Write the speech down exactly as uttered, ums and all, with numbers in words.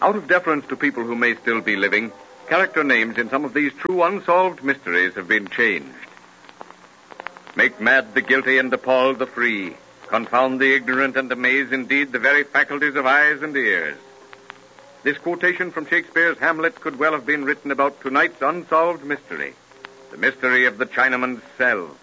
Out of deference to people who may still be living, character names in some of these true unsolved mysteries have been changed. Make mad the guilty and appall the free. Confound the ignorant and amaze indeed the very faculties of eyes and ears. This quotation from Shakespeare's Hamlet could well have been written about tonight's unsolved mystery, the mystery of the Chinaman's cell.